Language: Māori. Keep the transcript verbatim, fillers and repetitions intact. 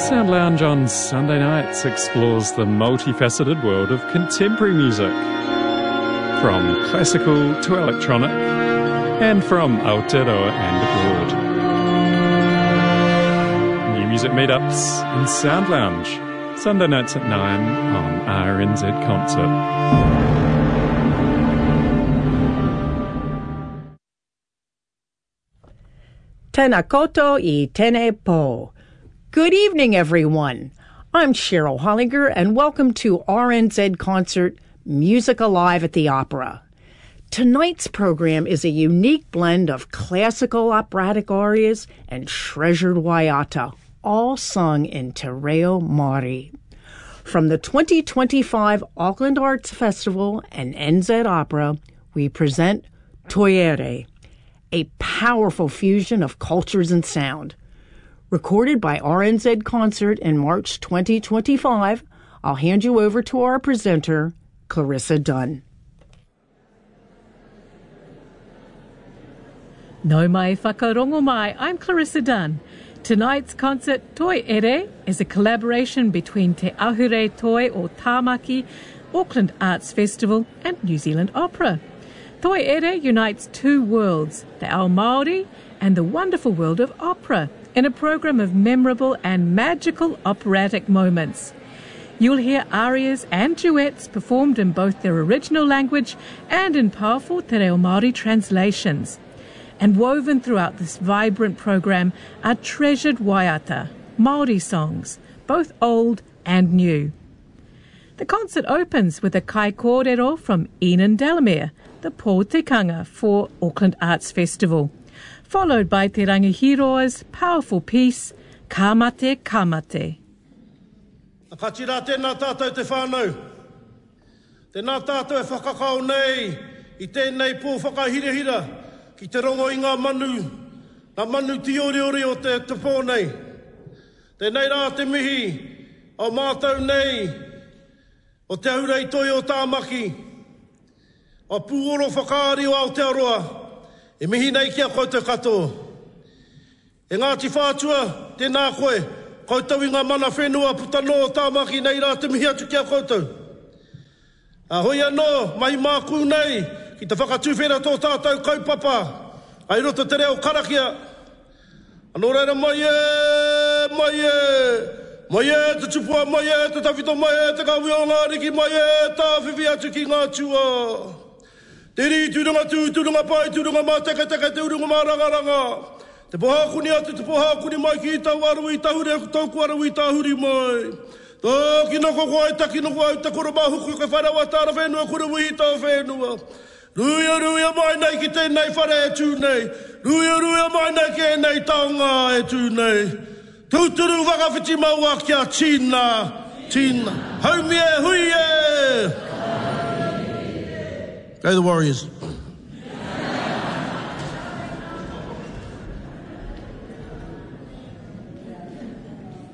Sound Lounge on Sunday nights explores the multifaceted world of contemporary music, from classical to electronic, and from Aotearoa and abroad. New music meetups in Sound Lounge, Sunday nights at nine on R N Z Concert. Tēnā koutou I tēnei pō. Good evening, everyone. I'm Cheryl Hollinger, and welcome to R N Z Concert Music Alive at the Opera. Tonight's program is a unique blend of classical operatic arias and treasured waiata, all sung in Te Reo Māori. From the twenty twenty-five Auckland Arts Festival and N Z Opera, we present Toiere, a powerful fusion of cultures and sound. Recorded by R N Z Concert in March twenty twenty-five, I'll hand you over to our presenter, Clarissa Dunn. No mai whakarongo mai, I'm Clarissa Dunn. Tonight's concert, Toiere, is a collaboration between Te Ahure Toi o Tāmaki, Auckland Arts Festival and New Zealand Opera. Toiere unites two worlds, the ao Māori and the wonderful world of opera, in a program of memorable and magical operatic moments. You'll hear arias and duets performed in both their original language and in powerful Te Reo Māori translations. And woven throughout this vibrant program are treasured waiata, Māori songs, both old and new. The concert opens with a kai kōrero from Enan Delamere, the pōtekanga for Auckland Arts Festival, followed by Te Rangihiroa's powerful piece, Ka Mate, Ka Mate. Ka tira tēnā tātou te whānau. Tēnā tātou e whakakau nei I tēnei pō whakahirehira ki te rongo I ngā manu, ngā manu tioriori o te tupo nei. Tēnei rā te mihi o mātou nei, o te aurei toi o Tāmaki, o pūoro whakaari o Aotearoa, e mihi nei kia koutou katoa. E Ngāti Whātua, tēnā koe, koutou I ngā mana whenua putano o Tāmaki nei rā te mihi atu kia koutou. A hoi anō, mai māku nei, ki te whakatūwhera tō tātou kaupapa, ai roto te reo karakia. Anō reira mai e, mai e, mai e te tupua, mai e te tawhito, mai e te kawi o ngā riki, mai e tā whiwhi atu ki ngā tua. Te ri tūrunga tū, tūrunga pai, tūrunga mā teka teka, tūrunga mā ranga ranga. Te pohākuni atu, te pohākuni mai ki tau aru I tahuri, tauku aru I tahuri mai. Tō ki noko koe, taki noko au, te koro mahuku ke wharawa tāra whenua, kura wihi tau whenua. Ruia, ruia mai nei ki tēnei whare e tū nei. Ruia, ruia mai nei ki nei taonga e tū nei. Tūturu whakawhiti maua kia tīna, tīna. Haumie, hui e! Go the Warriors.